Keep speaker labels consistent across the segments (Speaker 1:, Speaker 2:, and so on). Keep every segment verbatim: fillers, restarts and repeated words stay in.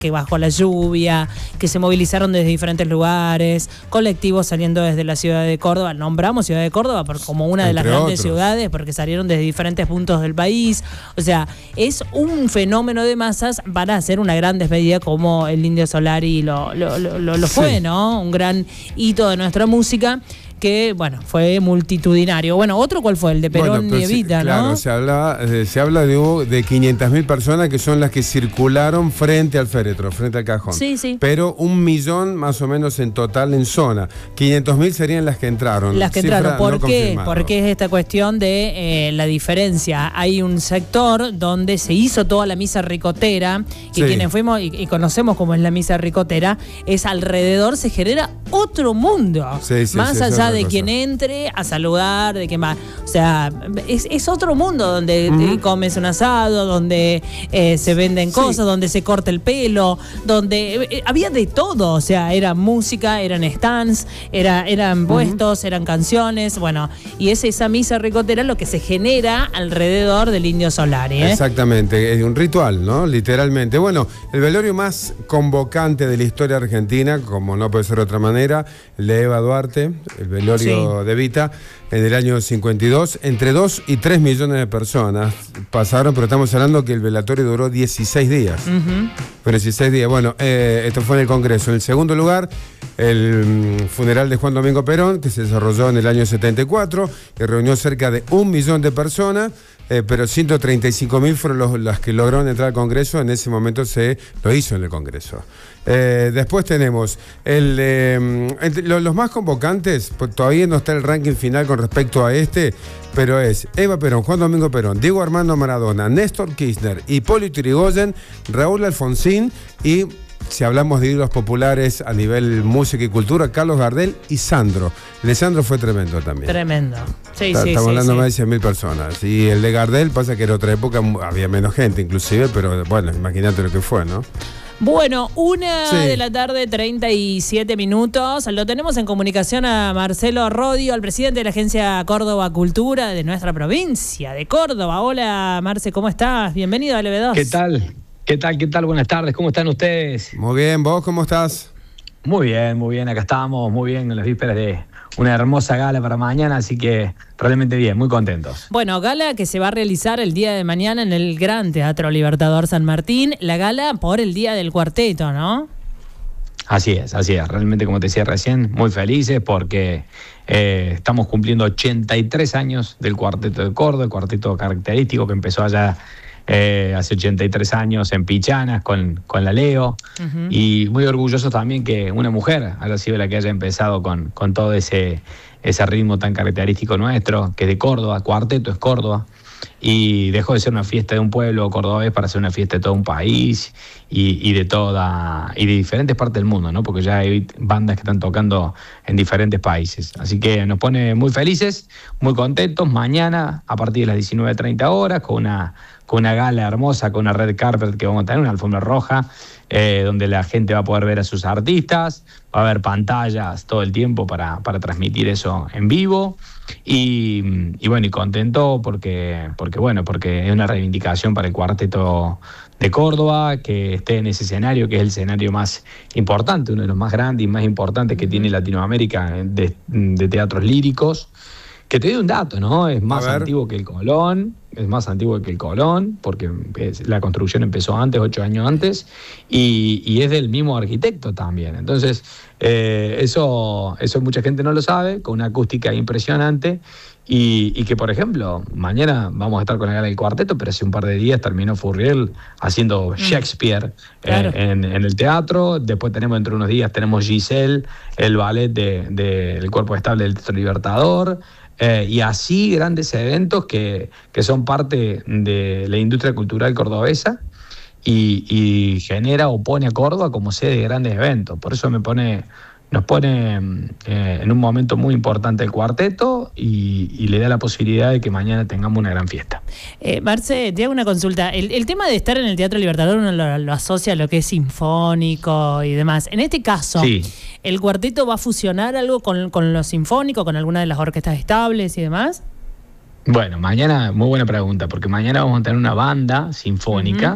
Speaker 1: que bajo la lluvia, que se movilizaron desde diferentes lugares, colectivos saliendo desde la ciudad de Córdoba. Nombramos ciudad de Córdoba por, como una de las
Speaker 2: Entre
Speaker 1: grandes
Speaker 2: otros.
Speaker 1: ciudades, porque salieron desde diferentes puntos del país. O sea, es un fenómeno de masas para hacer una gran despedida como el Indio Solari lo, lo, lo, lo, lo fue,
Speaker 2: Sí.
Speaker 1: ¿no? Un gran hito de nuestra música que, bueno, fue multitudinario. Bueno, ¿otro cuál fue? El de Perón
Speaker 2: Bueno,
Speaker 1: y
Speaker 2: pero se-
Speaker 1: Evita,
Speaker 2: claro,
Speaker 1: ¿no?
Speaker 2: se habla, eh, se habla de, de quinientas mil personas que son las que circularon frente al féretro, frente al cajón.
Speaker 1: Sí, sí.
Speaker 2: Pero un millón más o menos en total en zona. quinientas mil serían las que entraron.
Speaker 1: Las que
Speaker 2: Cifra
Speaker 1: entraron. ¿Por
Speaker 2: no
Speaker 1: qué?
Speaker 2: confirmada.
Speaker 1: Porque es esta cuestión de eh, la diferencia. Hay un sector donde se hizo toda la misa ricotera, que
Speaker 2: Sí.
Speaker 1: quienes fuimos y, y conocemos cómo es la misa ricotera, es alrededor se genera otro mundo.
Speaker 2: Sí, sí,
Speaker 1: Más
Speaker 2: sí, es
Speaker 1: allá
Speaker 2: otra
Speaker 1: de
Speaker 2: cosa.
Speaker 1: quien entre a saludar, de quien va. O sea, es, es otro mundo donde te comes un asado, donde eh, se venden
Speaker 2: Sí.
Speaker 1: cosas, donde se corta el pelo, donde eh, eh, había de todo. O sea, era música, eran stands, era, eran puestos, eran canciones. Bueno, y es esa misa ricotera lo que se genera alrededor del Indio Solari, ¿eh?
Speaker 2: Exactamente, es un ritual, ¿no? Literalmente. Bueno, el velorio más convocante de la historia argentina, como no puede ser de otra manera, el de Eva Duarte, el velorio
Speaker 1: Sí.
Speaker 2: de Evita, en el año cincuenta y dos, entre dos y tres millones de personas pasaron, pero estamos hablando que el velatorio duró dieciséis días.
Speaker 1: Ujú.
Speaker 2: Pero dieciséis días. Bueno, eh, esto fue en el Congreso. En el segundo lugar, el mm, funeral de Juan Domingo Perón, que se desarrolló en el año setenta y cuatro, que reunió cerca de un millón de personas, eh, pero ciento treinta y cinco mil fueron los, las que lograron entrar al Congreso. En ese momento se lo hizo en el Congreso. Eh, después tenemos el, eh, entre lo- los más convocantes, pues todavía no está el ranking final con respecto a este, pero es Eva Perón, Juan Domingo Perón, Diego Armando Maradona, Néstor Kirchner, Hipólito Yrigoyen, Raúl Alfonsín y, si hablamos de ídolos populares a nivel música y cultura, Carlos Gardel y Sandro. El de Sandro fue tremendo también.
Speaker 1: Tremendo. Sí,
Speaker 2: Está-
Speaker 1: sí,
Speaker 2: Estamos
Speaker 1: sí,
Speaker 2: hablando
Speaker 1: sí.
Speaker 2: más de cien mil personas. Y el de Gardel pasa que en otra época había menos gente inclusive, pero bueno, imagínate lo que fue, ¿no?
Speaker 1: Bueno, una
Speaker 2: Sí.
Speaker 1: de la tarde, treinta y siete minutos. Lo tenemos en comunicación a Marcelo Rodio, al presidente de la Agencia Córdoba Cultura de nuestra provincia de Córdoba. Hola, Marce, ¿cómo estás? Bienvenido a L B dos.
Speaker 3: ¿Qué tal? ¿Qué tal? ¿Qué tal? Buenas tardes. ¿Cómo están ustedes?
Speaker 2: Muy bien, ¿vos cómo estás?
Speaker 3: Muy bien, muy bien. Acá estamos, muy bien en las vísperas de una hermosa gala para mañana, así que realmente bien, muy contentos.
Speaker 1: Bueno, gala que se va a realizar el día de mañana en el Gran Teatro Libertador San Martín. La gala por el Día del Cuarteto, ¿no?
Speaker 3: Así es, así es. Realmente, como te decía recién, muy felices porque eh, estamos cumpliendo ochenta y tres años del Cuarteto de Córdoba, el cuarteto característico que empezó allá eh, hace ochenta y tres años en Pichanas con, con la Leo.
Speaker 1: Ujú.
Speaker 3: Y muy orgulloso también que una mujer haya sido la que haya empezado con, con todo ese, ese ritmo tan característico nuestro, que es de Córdoba, cuarteto es Córdoba, y dejó de ser una fiesta de un pueblo cordobés para ser una fiesta de todo un país y, y de toda y de diferentes partes del mundo, ¿no? Porque ya hay bandas que están tocando en diferentes países. Así que nos pone muy felices, muy contentos. Mañana, a partir de las diecinueve treinta horas, con una, con una gala hermosa, con una red carpet que vamos a tener, una alfombra roja, eh, donde la gente va a poder ver a sus artistas, va a haber pantallas todo el tiempo para, para transmitir eso en vivo. Y, y bueno, y contento porque, porque, bueno, porque es una reivindicación para el Cuarteto de Córdoba, que esté en ese escenario, que es el escenario más importante, uno de los más grandes y más importantes que tiene Latinoamérica de, de teatros líricos. Que te doy un dato, ¿no? Es más
Speaker 2: A ver.
Speaker 3: antiguo que el Colón, es más antiguo que el Colón, porque es- la construcción empezó antes, ocho años antes, y, y es del mismo arquitecto también. Entonces, eh, eso, eso mucha gente no lo sabe, con una acústica impresionante, y, y que, por ejemplo, mañana vamos a estar con la gala del cuarteto, pero hace un par de días terminó Furriel haciendo Shakespeare eh,
Speaker 1: Claro.
Speaker 3: en, en el teatro. Después tenemos, dentro de unos días, tenemos Giselle, el ballet del de, del Cuerpo Estable del Teatro Libertador. Eh, y así grandes eventos que, que son parte de la industria cultural cordobesa y, y genera o pone a Córdoba como sede de grandes eventos. Por eso me pone, nos pone eh, en un momento muy importante el cuarteto y, y le da la posibilidad de que mañana tengamos una gran fiesta.
Speaker 1: Eh, Marce, te hago una consulta. El, el tema de estar en el Teatro Libertador uno lo, lo asocia a lo que es sinfónico y demás. En este caso,
Speaker 3: Sí.
Speaker 1: ¿el cuarteto va a fusionar algo con, con lo sinfónico, con alguna de las orquestas estables y demás?
Speaker 3: Bueno, mañana, muy buena pregunta, porque mañana vamos a tener una banda sinfónica,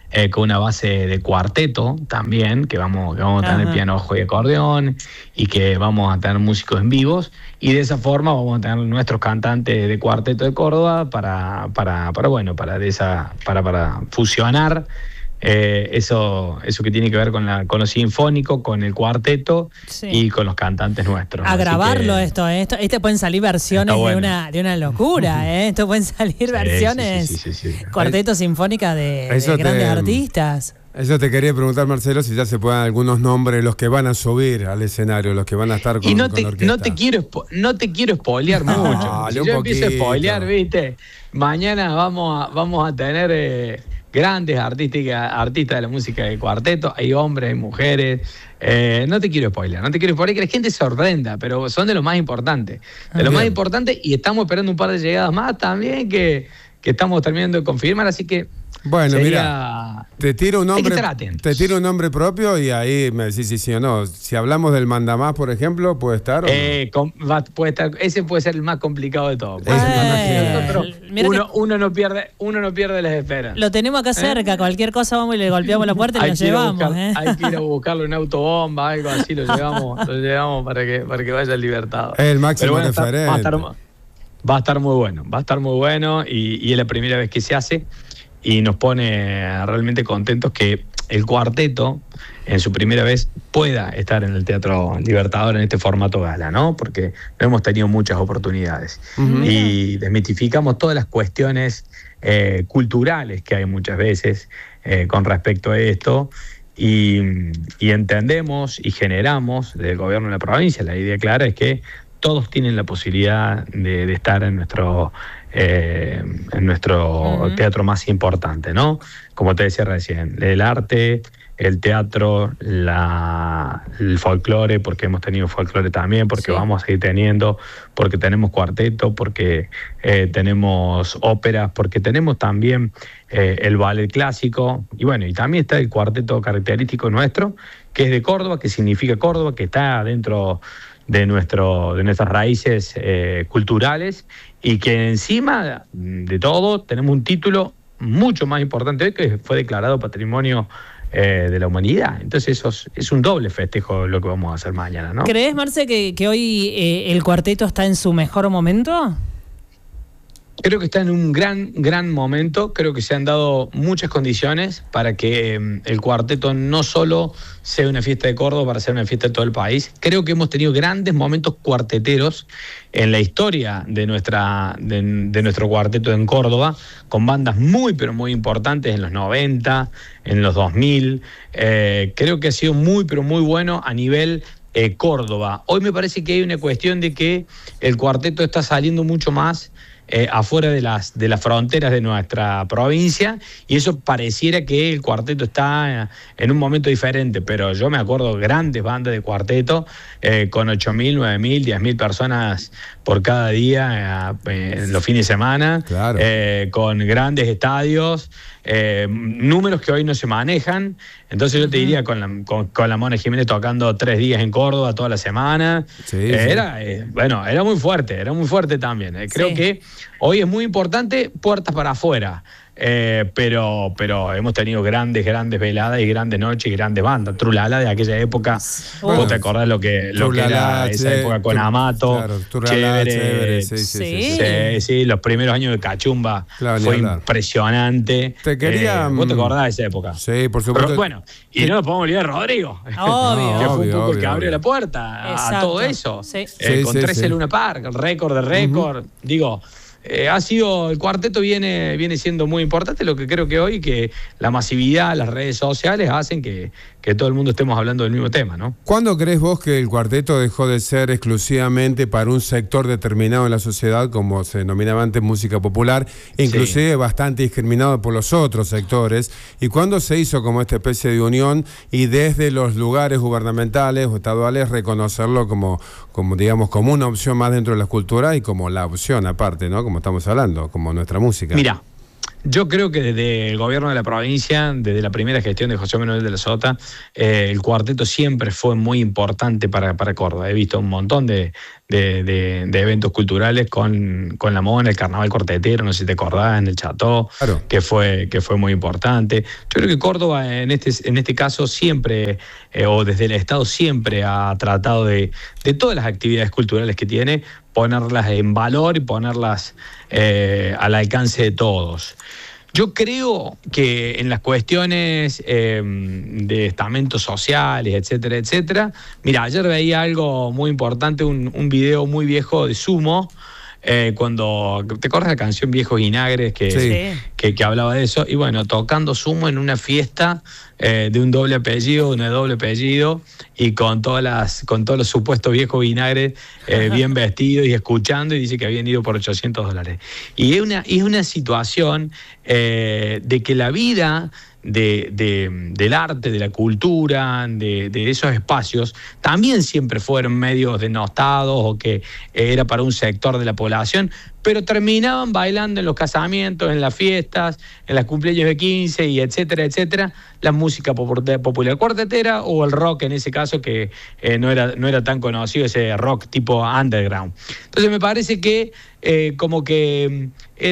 Speaker 3: eh, con una base de cuarteto también, que vamos, que vamos a tener
Speaker 1: Ajá.
Speaker 3: piano, ojo y acordeón, y que vamos a tener músicos en vivos, y de esa forma vamos a tener nuestros cantantes de cuarteto de Córdoba para, para, para bueno, para, de esa, para, para fusionar Eh, eso, eso que tiene que ver con, la, con lo sinfónico, con el cuarteto,
Speaker 1: Sí.
Speaker 3: y con los cantantes nuestros.
Speaker 1: A
Speaker 3: Así
Speaker 1: grabarlo
Speaker 3: que-
Speaker 1: esto, ¿eh? esto, este pueden salir versiones
Speaker 3: Está bueno.
Speaker 1: de una de una locura, ¿eh? Esto pueden salir
Speaker 3: Sí,
Speaker 1: versiones,
Speaker 3: sí, sí, sí, sí, sí.
Speaker 1: cuarteto sinfónica de, de
Speaker 2: Eso te-
Speaker 1: grandes artistas.
Speaker 2: Eso te quería preguntar, Marcelo, si ya se pueden algunos nombres, los que van a subir al escenario, los que van a estar con,
Speaker 3: Y no
Speaker 2: con
Speaker 3: te,
Speaker 2: la orquesta.
Speaker 3: no te quiero spo- no te quiero spoilear mucho.
Speaker 2: Dale,
Speaker 3: Si
Speaker 2: un
Speaker 3: yo empiezo a
Speaker 2: poquito.
Speaker 3: spoilear, viste, mañana vamos a, vamos a tener eh, grandes artistas, artistas de la música de cuarteto. Hay hombres, hay mujeres. Eh, no te quiero spoilear, no te quiero spoilear, que la gente se sorprenda, pero son de lo más importante. De lo
Speaker 2: Bien.
Speaker 3: más importante, y estamos esperando un par de llegadas más también que, que estamos terminando de confirmar, así que
Speaker 2: Bueno,
Speaker 3: sería-
Speaker 2: mira, te tiro un
Speaker 3: hay que
Speaker 2: nombre,
Speaker 3: estar atentos.
Speaker 2: te tiro un nombre propio y ahí me decís si sí o no. Si hablamos del mandamás, por ejemplo, puede estar. ¿o no?
Speaker 3: Eh, com- va- puede estar, ese puede ser el más complicado de todos.
Speaker 2: Ese es el más
Speaker 1: Eh,
Speaker 3: Nosotros,
Speaker 1: mira
Speaker 3: uno,
Speaker 1: que
Speaker 3: uno no pierde, uno no pierde las esperanzas.
Speaker 1: lo tenemos acá cerca, cualquier cosa vamos y le golpeamos la puerta y
Speaker 3: Hay
Speaker 1: lo
Speaker 3: que ir a
Speaker 1: llevamos,
Speaker 3: buscar-
Speaker 1: ¿eh?
Speaker 3: hay que ir a buscarlo en autobomba, algo así, lo llevamos, lo llevamos para que, para que vaya al Libertador.
Speaker 2: Es el máximo
Speaker 3: Pero bueno, está-
Speaker 2: referente.
Speaker 3: va, a estar, va a estar muy bueno, va a estar muy bueno, y, y es la primera vez que se hace, y nos pone realmente contentos que el cuarteto en su primera vez pueda estar en el Teatro Libertador en este formato gala, ¿no? Porque no hemos tenido muchas oportunidades.
Speaker 2: Ujú.
Speaker 3: Y desmitificamos todas las cuestiones eh, culturales que hay muchas veces eh, con respecto a esto, y, y entendemos y generamos desde el gobierno de la provincia, la idea clara es que todos tienen la posibilidad de, de estar en nuestro eh, en nuestro
Speaker 1: Ujú.
Speaker 3: teatro más importante, ¿no? Como te decía recién, el arte, el teatro, la, el folclore, porque hemos tenido folclore también, porque
Speaker 1: Sí.
Speaker 3: vamos a seguir teniendo, porque tenemos cuarteto, porque eh, tenemos óperas, porque tenemos también eh, el ballet clásico, y bueno, y también está el cuarteto característico nuestro, que es de Córdoba, que significa Córdoba, que está dentro de, nuestro, de nuestras raíces eh, culturales, y que encima de todo tenemos un título mucho más importante hoy, que fue declarado Patrimonio eh, de la Humanidad. Entonces eso es, es un doble festejo lo que vamos a hacer mañana, ¿no?
Speaker 1: ¿Crees, Marce, que, que hoy eh, el cuarteto está en su mejor momento?
Speaker 3: Creo que está en un gran, gran momento. Creo que se han dado muchas condiciones para que eh, el cuarteto no solo sea una fiesta de Córdoba, para ser una fiesta de todo el país. Creo que hemos tenido grandes momentos cuarteteros en la historia de, nuestra, de, de nuestro cuarteto en Córdoba, con bandas muy, pero muy importantes en los noventa, en los dos mil. Eh, creo que ha sido muy, pero muy bueno a nivel eh, Córdoba. Hoy me parece que hay una cuestión de que el cuarteto está saliendo mucho más Eh, afuera de las, de las fronteras de nuestra provincia, y eso pareciera que el cuarteto está eh, en un momento diferente, pero yo me acuerdo grandes bandas de cuarteto eh, con ocho mil, nueve mil, diez mil personas por cada día eh, en los fines de semana,
Speaker 2: Claro.
Speaker 3: eh, con grandes estadios, eh, números que hoy no se manejan. Entonces yo te diría, con la, con, con la Mona Jiménez tocando tres días en Córdoba toda la semana,
Speaker 2: Sí,
Speaker 3: eh,
Speaker 2: sí.
Speaker 3: era, eh, bueno, era muy fuerte, era muy fuerte también. Eh, creo
Speaker 1: Sí.
Speaker 3: que hoy es muy importante puertas para afuera, eh, pero, pero hemos tenido grandes, grandes veladas y grandes noches y grandes bandas. Trulala de aquella época,
Speaker 1: Bueno,
Speaker 3: vos te acordás lo que, lo que
Speaker 2: Trulala,
Speaker 3: era esa
Speaker 2: che,
Speaker 3: época con
Speaker 2: Tru-
Speaker 3: Amato,
Speaker 2: claro, Trulala,
Speaker 3: chévere,
Speaker 2: chévere, sí, sí, sí,
Speaker 1: Sí.
Speaker 2: sí.
Speaker 3: Sí, sí, los primeros años de Cachumba
Speaker 2: Claro, ni
Speaker 3: fue
Speaker 2: hablar.
Speaker 3: impresionante.
Speaker 2: Te quería,
Speaker 3: Eh, vos te
Speaker 2: mm,
Speaker 3: acordás de esa época.
Speaker 2: Sí, por supuesto.
Speaker 3: Pero bueno, y no nos podemos olvidar de Rodrigo.
Speaker 1: Obvio.
Speaker 3: que fue un
Speaker 2: Obvio,
Speaker 3: poco el que
Speaker 2: obvio,
Speaker 3: abrió
Speaker 2: obvio.
Speaker 3: la puerta a
Speaker 1: Exacto.
Speaker 3: todo eso.
Speaker 1: Sí.
Speaker 3: Eh,
Speaker 2: Sí,
Speaker 3: con
Speaker 2: sí,
Speaker 3: trece
Speaker 2: sí.
Speaker 3: Luna Park, el récord de récord. Digo, eh, ha sido, el cuarteto viene, viene siendo muy importante, lo que creo que hoy, que la masividad, las redes sociales hacen que, que todo el mundo estemos hablando del mismo tema, ¿no?
Speaker 2: ¿Cuándo crees vos que el cuarteto dejó de ser exclusivamente para un sector determinado de la sociedad, como se denominaba antes música popular, inclusive
Speaker 3: Sí.
Speaker 2: bastante discriminado por los otros sectores? ¿Y cuándo se hizo como esta especie de unión y desde los lugares gubernamentales o estaduales reconocerlo como, como digamos, como una opción más dentro de la cultura y como la opción aparte, ¿no? Como estamos hablando, como nuestra música.
Speaker 3: Mira, yo creo que desde el gobierno de la provincia, desde la primera gestión de José Manuel de la Sota, eh, el cuarteto siempre fue muy importante para, para Córdoba. He visto un montón de, de, de, de eventos culturales con, con la Mona, el Carnaval Cortetero, no sé si te acordás, en el Chateau, claro. que, fue, que fue muy importante. Yo creo que Córdoba en este, en este caso siempre, eh, o desde el Estado siempre ha tratado de, de todas las actividades culturales que tiene, ponerlas en valor y ponerlas eh, al alcance de todos. Yo creo que en las cuestiones eh, de estamentos sociales, etcétera, etcétera, mira, ayer veía algo muy importante, un, un video muy viejo de Sumo, eh, cuando, ¿te acuerdas la canción Viejos Vinagres que, sí. que, que hablaba de eso? Y bueno, tocando Sumo en una fiesta eh, de un doble apellido, de un doble apellido, y con todas las, con todos los supuestos viejos vinagres eh, bien vestidos y escuchando, y dice que habían ido por ochocientos dólares. Y es una, es una situación eh, de que la vida de, de, del arte, de la cultura, de, de esos espacios, también siempre fueron medios denostados o que era para un sector de la población, pero terminaban bailando en los casamientos, en las fiestas, en las cumpleaños de quince y etcétera, etcétera, la música popular cuartetera o el rock en ese caso que eh, no era, no era tan conocido, ese rock tipo underground. Entonces me parece que eh, como que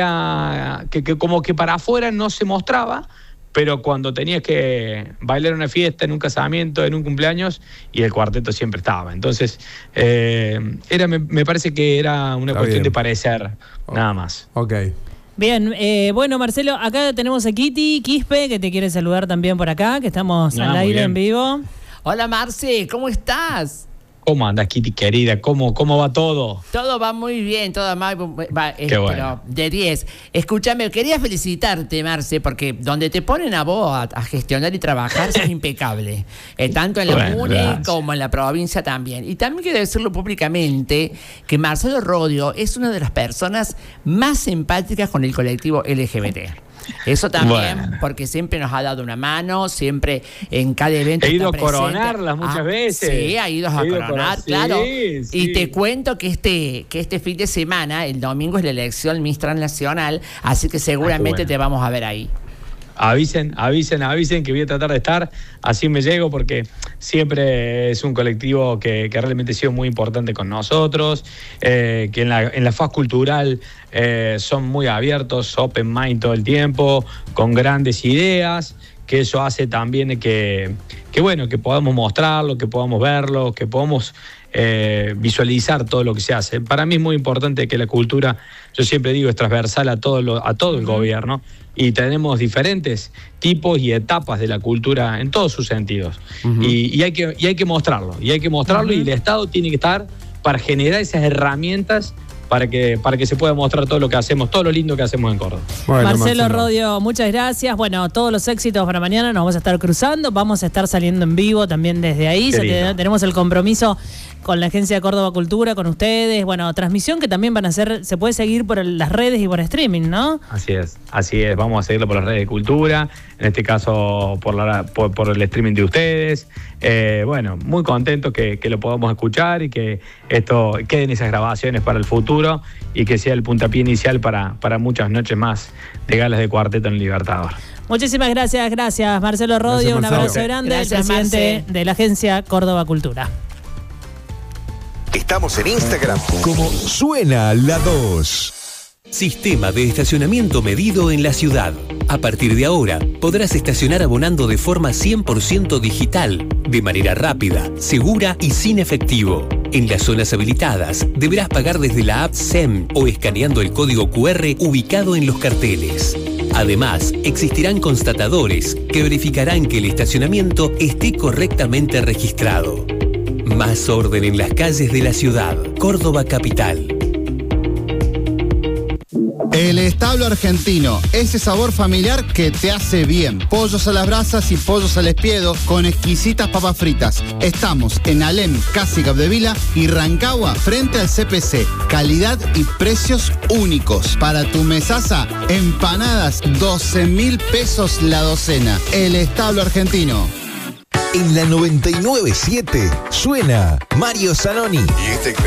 Speaker 3: era, que, que como que para afuera no se mostraba, pero cuando tenías que bailar en una fiesta, en un casamiento, en un cumpleaños, y el cuarteto siempre estaba. Entonces, eh, era, me, me parece que era una Está cuestión bien. de parecer, oh. nada más.
Speaker 2: Ok.
Speaker 1: Bien, eh, bueno, Marcelo, acá tenemos a Kitty Quispe, que te quiere saludar también por acá, que estamos ah, al aire en vivo.
Speaker 4: Hola, Marce, ¿cómo estás?
Speaker 3: ¿Cómo andas, Kitty querida? ¿Cómo, cómo va todo?
Speaker 4: Todo va muy bien, todo va, va eh,
Speaker 3: Qué bueno.
Speaker 4: pero de diez. Escúchame, quería felicitarte, Marce, porque donde te ponen a vos a, a gestionar y trabajar es impecable. Eh, tanto en la
Speaker 3: bueno,
Speaker 4: MUNI
Speaker 3: gracias.
Speaker 4: como en la provincia también. Y también quiero decirlo públicamente que Marcelo Rodio es una de las personas más simpáticas con el colectivo L G B T. Eso también, bueno. porque siempre nos ha dado una mano, siempre en cada evento
Speaker 3: He ido
Speaker 4: está
Speaker 3: a coronarlas muchas
Speaker 4: ah,
Speaker 3: veces.
Speaker 4: Sí, ha ido a
Speaker 3: He ido
Speaker 4: coronar,
Speaker 3: a
Speaker 4: claro.
Speaker 3: Sí, sí.
Speaker 4: Y te cuento que este, que este fin de semana, el domingo, es la elección Miss Transnacional, así que seguramente ah, bueno. te vamos a ver ahí.
Speaker 3: Avisen, avisen, avisen que voy a tratar de estar, así me llego, porque siempre es un colectivo que, que realmente ha sido muy importante con nosotros, eh, que en la, en la faz cultural eh, son muy abiertos, open mind todo el tiempo, con grandes ideas, que eso hace también que, que bueno, que podamos mostrarlo, que podamos verlo, que podamos eh, visualizar todo lo que se hace. Para mí es muy importante que la cultura, yo siempre digo, es transversal a todo, lo, a todo el gobierno, y tenemos diferentes tipos y etapas de la cultura en todos sus sentidos. Uh-huh. y, y, hay que, y hay que mostrarlo, y hay que mostrarlo, uh-huh. y el Estado tiene que estar para generar esas herramientas para que, para que se pueda mostrar todo lo que hacemos, todo lo lindo que hacemos en Córdoba.
Speaker 1: Bueno, Marcelo, Marcelo Rodio, muchas gracias. Bueno, todos los éxitos para mañana, nos vamos a estar cruzando, vamos a estar saliendo en vivo también desde ahí. Ya te, tenemos el compromiso con la Agencia de Córdoba Cultura, con ustedes. Bueno, transmisión que también van a hacer, se puede seguir por las redes y por streaming, ¿no?
Speaker 3: Así es, así es. Vamos a seguirlo por las redes de cultura, en este caso por, la, por, por el streaming de ustedes. Eh, bueno, muy contento que, que lo podamos escuchar y que esto queden esas grabaciones para el futuro y que sea el puntapié inicial para, para muchas noches más de galas de cuarteto en el Libertador.
Speaker 1: Muchísimas gracias, gracias Marcelo Rodio, gracias, un abrazo grande, gracias, el presidente Marce. de la Agencia Córdoba Cultura.
Speaker 5: Estamos en Instagram como Suena la dos.
Speaker 6: Sistema de estacionamiento medido en la ciudad. A partir de ahora, podrás estacionar abonando de forma cien por ciento digital, de manera rápida, segura y sin efectivo. En las zonas habilitadas, deberás pagar desde la app S E M o escaneando el código cu erre ubicado en los carteles. Además, existirán constatadores que verificarán que el estacionamiento esté correctamente registrado. Más orden en las calles de la ciudad. Córdoba Capital.
Speaker 7: El Establo Argentino, ese sabor familiar que te hace bien. Pollos a las brasas y pollos al espiedo con exquisitas papas fritas. Estamos en Alem, casi Capdevila y Rancagua, frente al C P C. Calidad y precios únicos. Para tu mesaza, empanadas, doce mil pesos la docena. El Establo Argentino.
Speaker 5: En la noventa y nueve punto siete suena Mario Zanoni.
Speaker 8: Y este